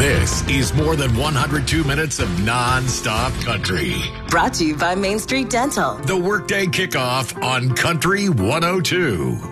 This is more than 102 minutes of non-stop country. Brought to you by Main Street Dental. The workday kickoff on Country 102.